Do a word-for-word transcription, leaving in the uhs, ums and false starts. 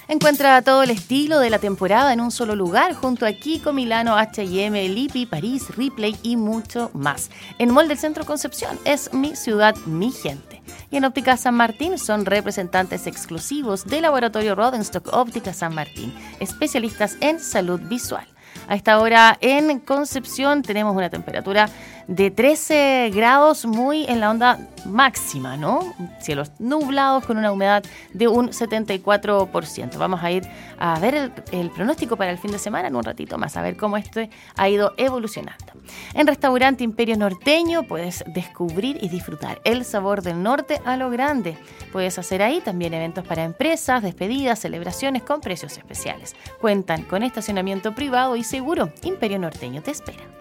Encuentra todo el estilo de la temporada en un solo lugar junto a Kiko, Milano, H y M, Lipi, París, Ripley y mucho más. En Mall del Centro Concepción es mi ciudad, mi gente. Y en Óptica San Martín son representantes exclusivos del laboratorio Rodenstock Óptica San Martín, especialistas en salud visual. A esta hora en Concepción tenemos una temperatura de trece grados, muy en la onda máxima, ¿no? Cielos nublados con una humedad de un setenta y cuatro por ciento. Vamos a ir a ver el, el pronóstico para el fin de semana en un ratito más, a ver cómo esto ha ido evolucionando. En Restaurante Imperio Norteño puedes descubrir y disfrutar el sabor del norte a lo grande. Puedes hacer ahí también eventos para empresas, despedidas, celebraciones con precios especiales. Cuentan con estacionamiento privado y seguro. Imperio Norteño te espera.